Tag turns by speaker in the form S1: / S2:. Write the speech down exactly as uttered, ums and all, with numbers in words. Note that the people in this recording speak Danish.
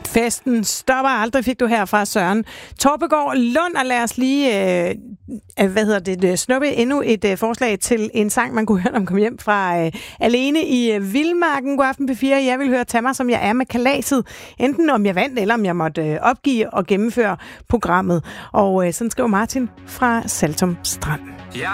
S1: Festen stopper aldrig, fik du her fra Søren Torpegaard Lund, og lad os lige øh, hvad hedder det, snuppe endnu et øh, forslag til en sang, man kunne høre, når man kom hjem fra øh, Alene i øh, Vildmarken. God aften P fire. Jeg vil høre Tag mig, som jeg er med kalaset, enten om jeg vandt, eller om jeg måtte øh, opgive og gennemføre programmet. Og øh, sådan skriver Martin fra Saltum Strand.